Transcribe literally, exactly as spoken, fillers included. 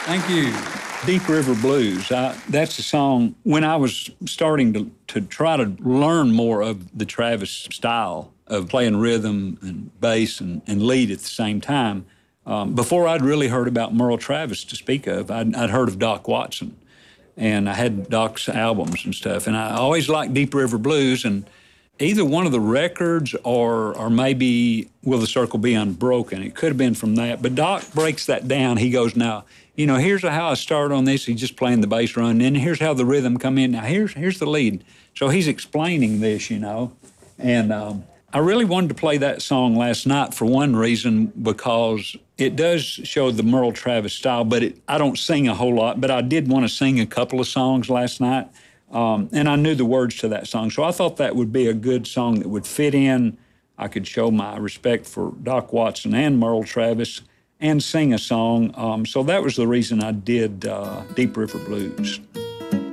Thank you. Deep River Blues, I, that's a song, when I was starting to, to try to learn more of the Travis style of playing rhythm and bass and, and lead at the same time, um, before I'd really heard about Merle Travis to speak of, I'd, I'd heard of Doc Watson. And I had Doc's albums and stuff, and I always liked Deep River Blues, and either one of the records or or maybe Will the Circle Be Unbroken. It could have been from that. But Doc breaks that down. He goes, now, you know, here's how I started on this. He's just playing the bass run. And here's how the rhythm come in. Now, here's here's the lead. So he's explaining this, you know. And um, I really wanted to play that song last night for one reason, because it does show the Merle Travis style, but it, I don't sing a whole lot. But I did want to sing a couple of songs last night. Um, and I knew the words to that song. So I thought that would be a good song that would fit in. I could show my respect for Doc Watson and Merle Travis and sing a song. Um, so that was the reason I did uh, Deep River Blues.